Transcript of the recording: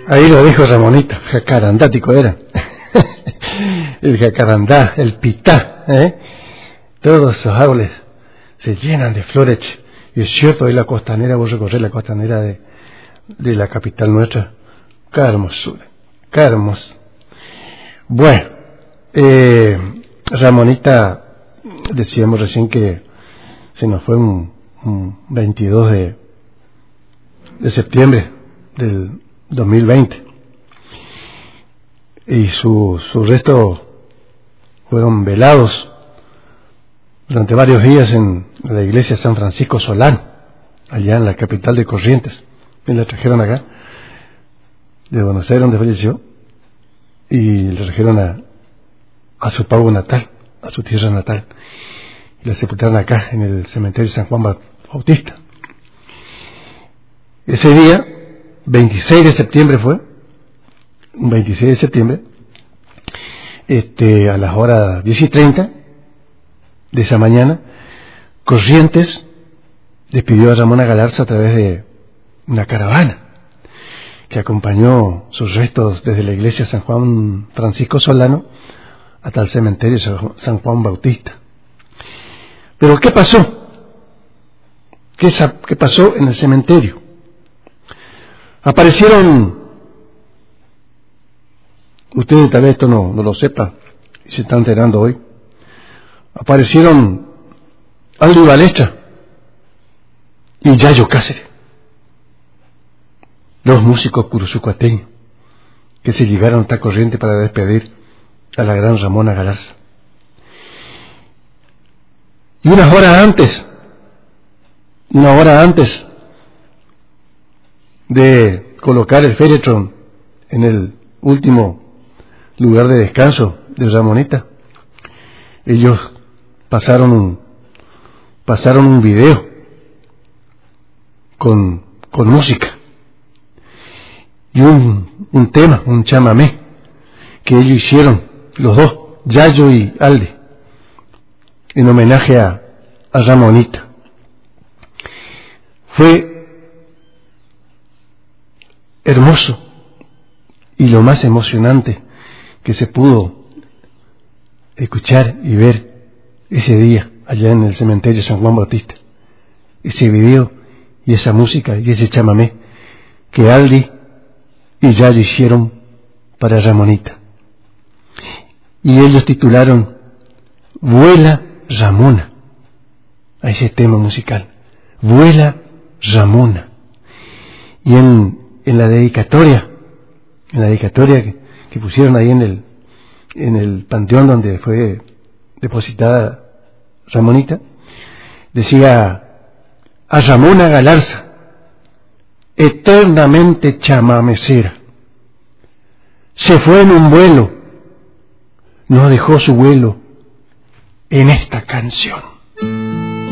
Ahí lo dijo Ramonita, jacarandático era. El jacarandá, el pitá, todos esos árboles se llenan de flores. Y es cierto, ahí la costanera, vos recorres la costanera de la capital nuestra. Qué hermosura, qué hermoso. Bueno, Ramonita, decíamos recién que se nos fue un 22 de septiembre del 2020. Y sus restos fueron velados durante varios días en la iglesia San Francisco Solano, allá en la capital de Corrientes. Y la trajeron acá, de Buenos Aires, donde falleció, y la trajeron a su pueblo natal, a su tierra natal. Y la sepultaron acá, en el cementerio San Juan Bautista. Ese día, 26 de septiembre fue, un 26 de septiembre, a las horas 10:30 de esa mañana, Corrientes despidió a Ramona Galarza a través de una caravana que acompañó sus restos desde la iglesia San Juan Francisco Solano hasta el cementerio San Juan Bautista. Pero ¿qué pasó? ¿Qué pasó en el cementerio? Aparecieron, ustedes tal vez esto no lo sepan, y se están enterando hoy, aparecieron Aldi Balestra y Yayo Cáceres, dos músicos curuzucuateños que se llegaron a esta corriente para despedir a la gran Ramona Galarza. Y una hora antes de colocar el féretro en el último lugar de descanso de Ramonita, ellos pasaron un video con música y un tema, un chamamé que ellos hicieron, los dos, Yayo y Aldi, en homenaje a Ramonita. Fue hermoso y lo más emocionante que se pudo escuchar y ver ese día allá en el cementerio San Juan Bautista. Ese video y esa música y ese chamamé que Aldi y Yayo hicieron para Ramonita. Y ellos titularon Vuela Ramona a ese tema musical. Vuela Ramona. Y en la dedicatoria que pusieron ahí en el panteón donde fue depositada Ramonita, decía: a Ramona Galarza, eternamente chamamecera, se fue en un vuelo, nos dejó su vuelo en esta canción.